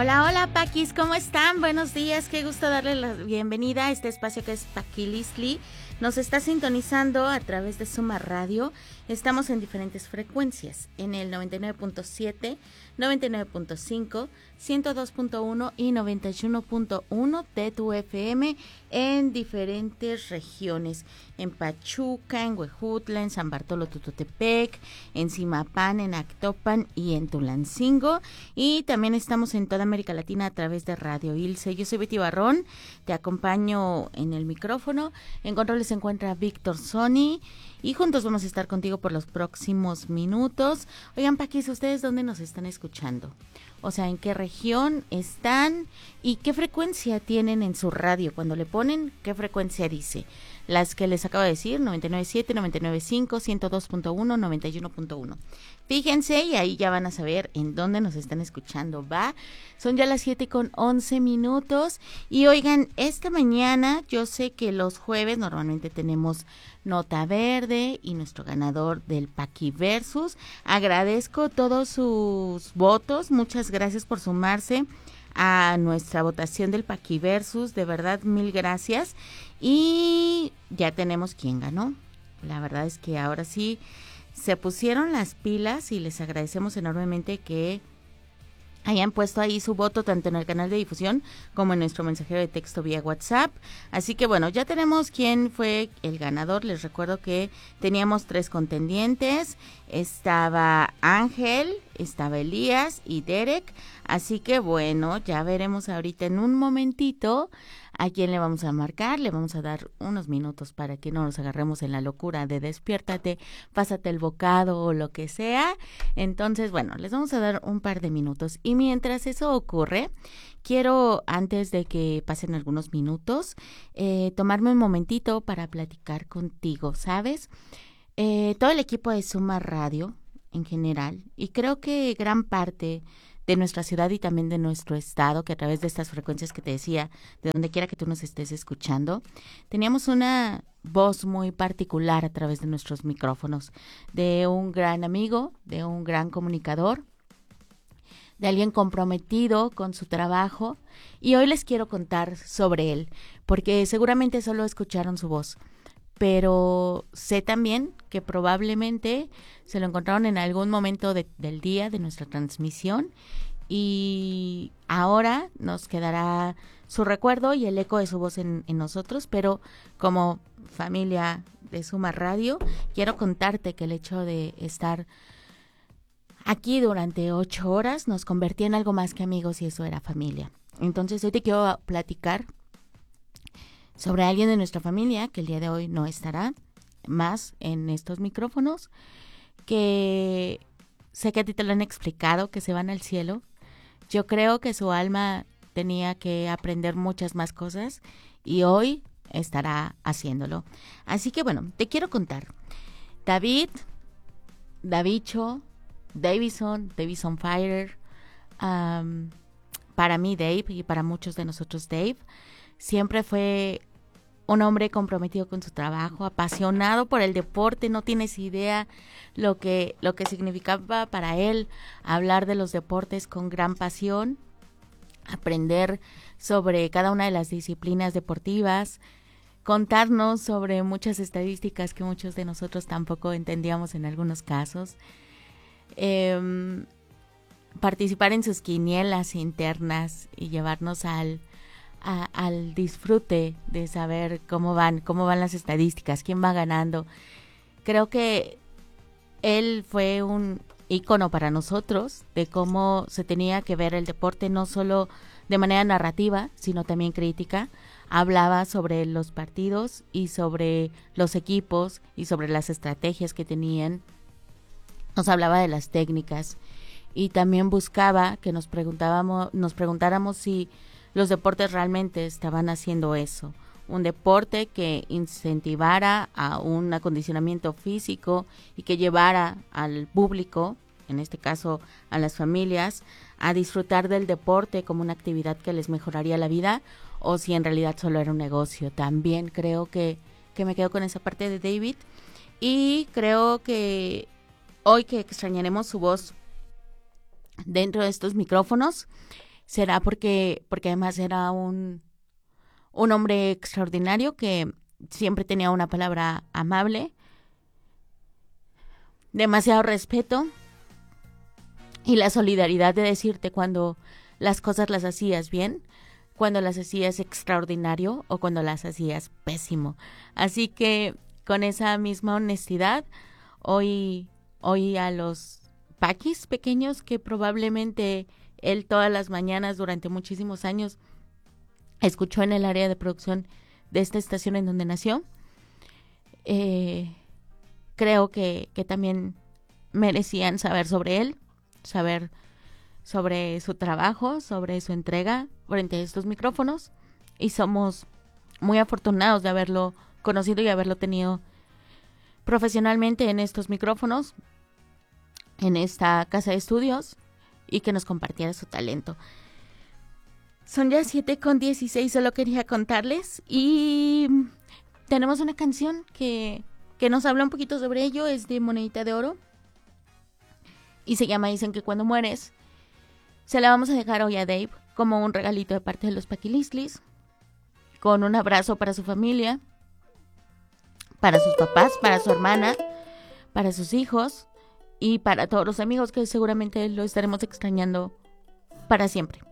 Hola, hola Paquis, ¿cómo están? Buenos días, qué gusto darle la bienvenida a este espacio que es Paquilistli. Nos está sintonizando a través de Suma Radio. Estamos en diferentes frecuencias, en el 99.7, 99.5, 102.1 y 91.1 de tu FM en diferentes regiones, en Pachuca, en Huejutla, en San Bartolo Tututepec, en Zimapán, en Actopan y en Tulancingo. Y también estamos en toda América Latina a través de Radio Ilse. Yo soy Betty Barrón, te acompaño en el micrófono. En controles se encuentra Víctor Sony y juntos vamos a estar contigo por los próximos minutos. Oigan, Paquis, ¿ustedes dónde nos están escuchando? O sea, ¿en qué región están y qué frecuencia tienen en su radio? Cuando le ponen, ¿qué frecuencia dice? Las que les acabo de decir, 99.7, 99.5, 102.1, 91.1. Fíjense y ahí ya van a saber en dónde nos están escuchando, ¿va? Son ya las 7:11 y oigan, esta mañana yo sé que los jueves normalmente tenemos Nota Verde y nuestro ganador del Paquiversus. Agradezco todos sus votos, muchas gracias por sumarse a nuestra votación del Paquiversus, de verdad mil gracias. Y ya tenemos quién ganó. La verdad es que ahora sí se pusieron las pilas y les agradecemos enormemente que hayan puesto ahí su voto tanto en el canal de difusión como en nuestro mensajero de texto vía WhatsApp. Así que bueno, ya tenemos quién fue el ganador. Les recuerdo que teníamos 3 contendientes. Estaba Ángel, estaba Elías y Derek. Así que bueno, ya veremos ahorita en un momentito a quién le vamos a marcar. Le vamos a dar unos minutos para que no nos agarremos en la locura de despiértate, pásate el bocado o lo que sea. Entonces, bueno, les vamos a dar un par de minutos. Y mientras eso ocurre, quiero, antes de que pasen algunos minutos, tomarme un momentito para platicar contigo, ¿sabes? Todo el equipo de Suma Radio en general, y creo que gran parte de nuestra ciudad y también de nuestro estado, que a través de estas frecuencias que te decía, de donde quiera que tú nos estés escuchando, teníamos una voz muy particular a través de nuestros micrófonos, de un gran amigo, de un gran comunicador, de alguien comprometido con su trabajo, y hoy les quiero contar sobre él, porque seguramente solo escucharon su voz, pero sé también que probablemente se lo encontraron en algún momento del día de nuestra transmisión y ahora nos quedará su recuerdo y el eco de su voz en nosotros, pero como familia de Suma Radio, quiero contarte que el hecho de estar aquí durante 8 horas nos convertía en algo más que amigos y eso era familia. Entonces hoy te quiero platicar sobre alguien de nuestra familia que el día de hoy no estará más en estos micrófonos, que sé que a ti te lo han explicado, que se van al cielo. Yo creo que su alma tenía que aprender muchas más cosas y hoy estará haciéndolo. Así que bueno, te quiero contar. Davicho, Davison Fire, para mí Dave y para muchos de nosotros Dave, siempre fue un hombre comprometido con su trabajo, apasionado por el deporte. No tienes idea lo que significaba para él hablar de los deportes con gran pasión, aprender sobre cada una de las disciplinas deportivas, contarnos sobre muchas estadísticas que muchos de nosotros tampoco entendíamos en algunos casos, participar en sus quinielas internas y llevarnos al disfrute de saber cómo van las estadísticas, quién va ganando. Creo que él fue un ícono para nosotros de cómo se tenía que ver el deporte, no solo de manera narrativa, sino también crítica. Hablaba sobre los partidos y sobre los equipos y sobre las estrategias que tenían. Nos hablaba de las técnicas y también buscaba que nos preguntáramos si los deportes realmente estaban haciendo eso, un deporte que incentivara a un acondicionamiento físico y que llevara al público, en este caso a las familias, a disfrutar del deporte como una actividad que les mejoraría la vida, o si en realidad solo era un negocio. También creo que me quedo con esa parte de David, y creo que hoy que extrañaremos su voz dentro de estos micrófonos, será porque además era un hombre extraordinario que siempre tenía una palabra amable, demasiado respeto y la solidaridad de decirte cuando las cosas las hacías bien, cuando las hacías extraordinario o cuando las hacías pésimo. Así que con esa misma honestidad, hoy a los paquis pequeños que probablemente él todas las mañanas durante muchísimos años escuchó en el área de producción de esta estación en donde nació, creo que también merecían saber sobre él, saber sobre su trabajo, sobre su entrega frente a estos micrófonos, y somos muy afortunados de haberlo conocido y haberlo tenido profesionalmente en estos micrófonos, en esta casa de estudios, y que nos compartiera su talento. Son ya 7:16, solo quería contarles, y tenemos una canción que nos habla un poquito sobre ello, es de Monedita de Oro, y se llama Dicen que cuando mueres. Se la vamos a dejar hoy a Dave como un regalito de parte de los Paquilistlis, con un abrazo para su familia, para sus papás, para su hermana, para sus hijos y para todos los amigos que seguramente lo estaremos extrañando para siempre.